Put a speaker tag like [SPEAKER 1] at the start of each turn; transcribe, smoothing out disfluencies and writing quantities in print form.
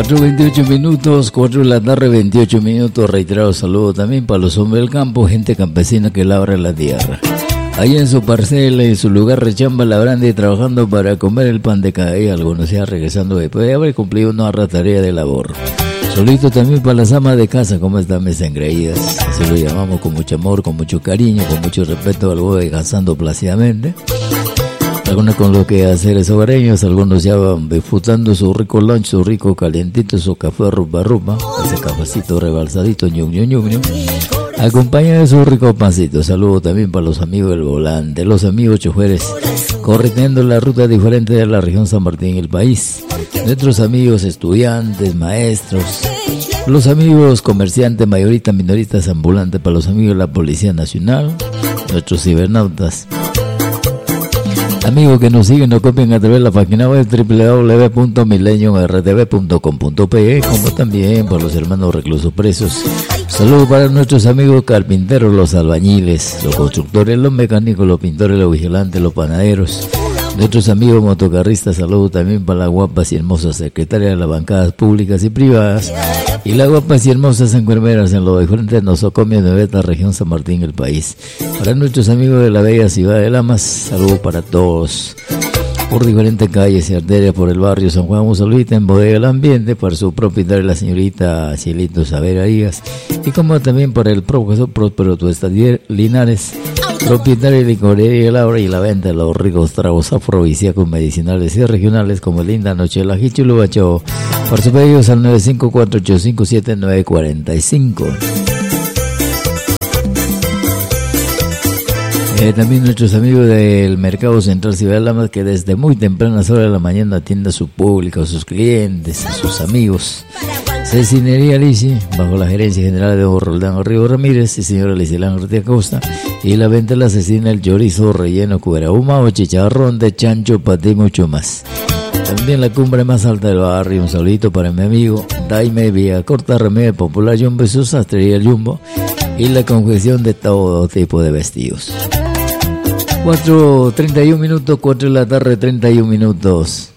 [SPEAKER 1] 4:28 minutos, 4 de la tarde, 28 minutos. Reiterado saludo también para los hombres del campo, gente campesina que labra la tierra. Ahí en su parcela, en su lugar rechamba, labrando y trabajando para comer el pan de cada día. Algunos ya regresando después de haber cumplido una harta tarea de labor. Solito también para las amas de casa, como están mes engreídas. Así lo llamamos con mucho amor, con mucho cariño, con mucho respeto, algo descansando plácidamente. Algunos con los quehaceres hogareños, algunos ya van disfrutando su rico lunch, su rico calientito, su café rupa, ese cafecito rebalsadito, ñum, acompañado de su rico pancito. Saludo también para los amigos del volante, los amigos choferes, corriendo la ruta diferente de la región San Martín y el país. Nuestros amigos estudiantes, maestros, los amigos comerciantes, mayoristas, minoristas, ambulantes, para los amigos de la Policía Nacional, nuestros cibernautas. Amigos que nos siguen, nos copian a través de la página web www.millenniumrtv.com.pe, como también por los hermanos reclusos presos. Saludos para nuestros amigos carpinteros, los albañiles, los constructores, los mecánicos, los pintores, los vigilantes, los panaderos. Nuestros amigos motocarristas, saludos también para las guapas y hermosas secretarias de las bancadas públicas y privadas y las guapas y hermosas enfermeras en los diferentes nosocomios de esta región San Martín, el país. Para nuestros amigos de la bella ciudad de Lamas, saludos para todos. Por diferentes calles y arterias por el barrio San Juan, un saludito en Bodega del Ambiente para su propietaria, la señorita Cielito Savera Díaz, y como también para el profesor Próspero Tuestadier Linares, propietario de licorería Laura, y la venta de los ricos tragos afrodisíacos, medicinales y regionales como Linda Noche, la Hichulubacho. Por sus pedidos al 954-857-945. También nuestros amigos del Mercado Central Ciudad de Lamas, que desde muy tempranas horas de la mañana atiende a su público, a sus clientes, a sus amigos. Cecinería Lisi, bajo la gerencia general de don Roldán Río Ramírez y señora Licelán Ortiz Costa, y la venta de la cecina, el chorizo relleno, cuerauma o chicharrón de chancho, paté y mucho más. También la cumbre más alta del barrio, un saludito para mi amigo Daime Vía Corta, Remedio Popular Jumbo y su sastrería Jumbo, y la confección de todo tipo de vestidos. 4:31 minutos, 4 de la tarde, 31 minutos.